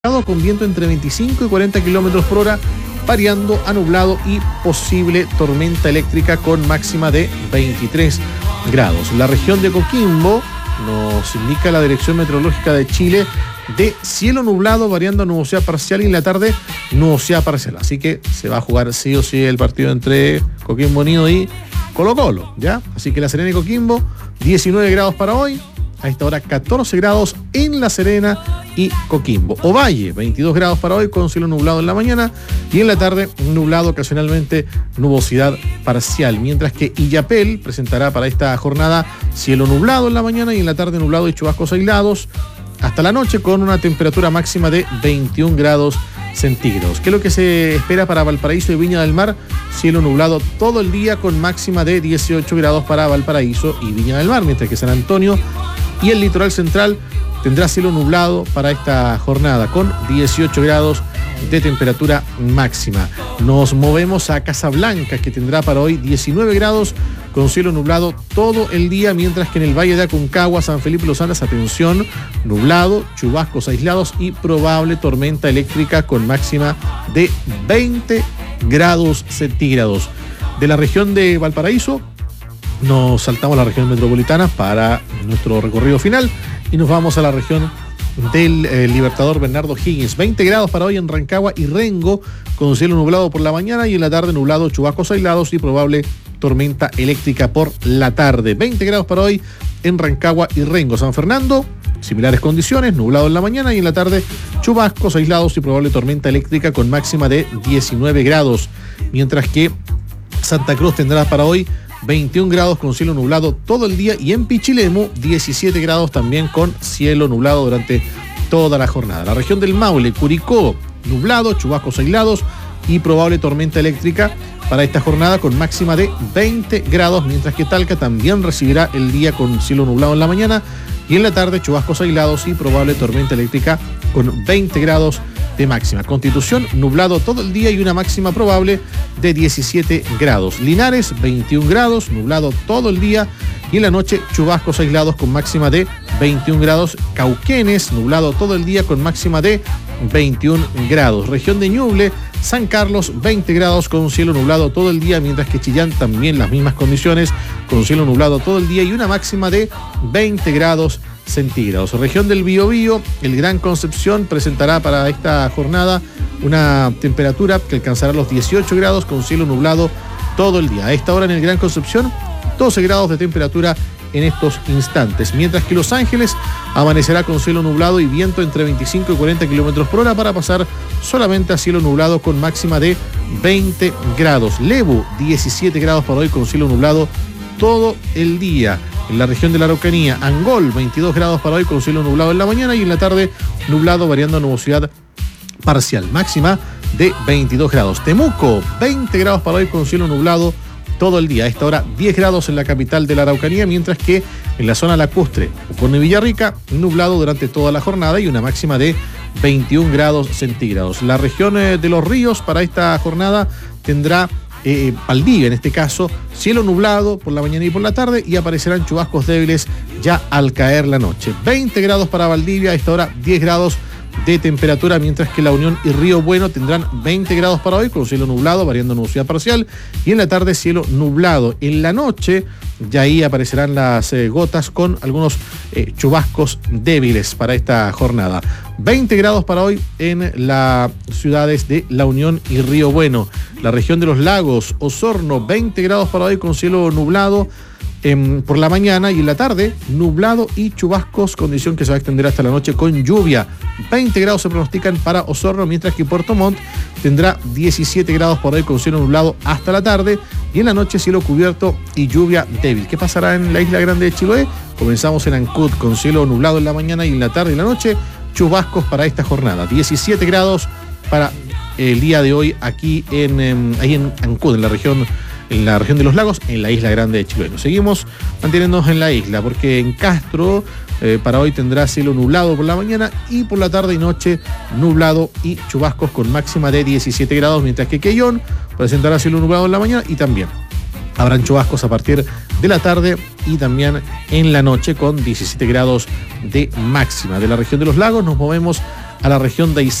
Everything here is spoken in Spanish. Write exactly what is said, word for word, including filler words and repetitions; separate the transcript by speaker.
Speaker 1: con viento entre veinticinco y cuarenta kilómetros por hora, variando a nublado y posible tormenta eléctrica con máxima de veintitrés grados. La región de Coquimbo, nos indica la Dirección Meteorológica de Chile, de cielo nublado variando a nubosidad parcial y en la tarde nubosidad parcial. Así que se va a jugar sí o sí el partido entre Coquimbo Unido y Colo Colo, ¿ya? Así que La Serena y Coquimbo, diecinueve grados para hoy. A esta hora catorce grados en La Serena y Coquimbo. Ovalle, veintidós grados para hoy con cielo nublado en la mañana y en la tarde nublado, ocasionalmente nubosidad parcial. Mientras que Illapel presentará para esta jornada cielo nublado en la mañana y en la tarde nublado y chubascos aislados hasta la noche con una temperatura máxima de veintiún grados centígrados. ¿Qué es lo que se espera para Valparaíso y Viña del Mar? Cielo nublado todo el día con máxima de dieciocho grados para Valparaíso y Viña del Mar, mientras que San Antonio y el litoral central tendrá cielo nublado para esta jornada con dieciocho grados de temperatura máxima. Nos movemos a Casablanca, que tendrá para hoy diecinueve grados con cielo nublado todo el día, mientras que en el Valle de Aconcagua, San Felipe Los Andes, atención, nublado, chubascos aislados y probable tormenta eléctrica con máxima de veinte grados centígrados. De la región de Valparaíso, nos saltamos a la región metropolitana para nuestro recorrido final y nos vamos a la región del eh, Libertador Bernardo Higgins. veinte grados para hoy en Rancagua y Rengo, con cielo nublado por la mañana y en la tarde nublado, chubascos aislados y probable tormenta eléctrica por la tarde. veinte grados para hoy en Rancagua y Rengo. San Fernando, similares condiciones, nublado en la mañana y en la tarde chubascos aislados y probable tormenta eléctrica con máxima de diecinueve grados. Mientras que Santa Cruz tendrá para hoy veintiún grados con cielo nublado todo el día y en Pichilemu diecisiete grados también con cielo nublado durante toda la jornada. La región del Maule, Curicó, nublado, chubascos aislados y probable tormenta eléctrica para esta jornada con máxima de veinte grados, mientras que Talca también recibirá el día con cielo nublado en la mañana y en la tarde chubascos aislados y probable tormenta eléctrica con veinte grados de máxima. Constitución, nublado todo el día y una máxima probable de diecisiete grados. Linares, veintiún grados, nublado todo el día y en la noche chubascos aislados con máxima de veintiún grados. Cauquenes, nublado todo el día con máxima de veintiún grados. Región de Ñuble, San Carlos, veinte grados con cielo nublado todo el día, mientras que Chillán también las mismas condiciones con cielo nublado todo el día y una máxima de veinte grados centígrados. Región del Biobío, el Gran Concepción presentará para esta jornada una temperatura que alcanzará los dieciocho grados con cielo nublado todo el día. A esta hora en el Gran Concepción, doce grados de temperatura en estos instantes, mientras que Los Ángeles amanecerá con cielo nublado y viento entre veinticinco y cuarenta kilómetros por hora para pasar solamente a cielo nublado con máxima de veinte grados. Lebu, diecisiete grados para hoy con cielo nublado todo el día. En la región de la Araucanía, Angol, veintidós grados para hoy con cielo nublado en la mañana y en la tarde nublado variando a nubosidad parcial, máxima de veintidós grados. Temuco, veinte grados para hoy con cielo nublado todo el día. A esta hora diez grados en la capital de la Araucanía, mientras que en la zona lacustre, Oporto y Villarrica, nublado durante toda la jornada y una máxima de veintiún grados centígrados. La región de Los Ríos para esta jornada tendrá Eh, Valdivia, en este caso, cielo nublado por la mañana y por la tarde y aparecerán chubascos débiles ya al caer la noche. veinte grados para Valdivia, a esta hora diez grados de temperatura, mientras que La Unión y Río Bueno tendrán veinte grados para hoy con cielo nublado, variando nubosidad parcial y en la tarde cielo nublado. En la noche ya ahí aparecerán las eh, gotas con algunos eh, chubascos débiles para esta jornada. veinte grados para hoy en las ciudades de La Unión y Río Bueno. La región de los lagos, Osorno, veinte grados para hoy con cielo nublado eh, por la mañana y en la tarde nublado y chubascos, condición que se va a extender hasta la noche con lluvia. veinte grados se pronostican para Osorno, mientras que Puerto Montt tendrá diecisiete grados por hoy con cielo nublado hasta la tarde y en la noche cielo cubierto y lluvia débil. ¿Qué pasará en la isla grande de Chiloé? Comenzamos en Ancud con cielo nublado en la mañana y en la tarde y la noche chubascos para esta jornada. diecisiete grados para el día de hoy aquí en, en ahí en Ancud, en la región en la región de los lagos, en la isla grande de Chiloé. Seguimos manteniéndonos en la isla porque en Castro eh, para hoy tendrá cielo nublado por la mañana y por la tarde y noche nublado y chubascos con máxima de diecisiete grados, mientras que Quellón presentará cielo nublado en la mañana y también habrán chubascos a partir de la tarde y también en la noche con diecisiete grados de máxima. De la región de los lagos nos movemos a la región de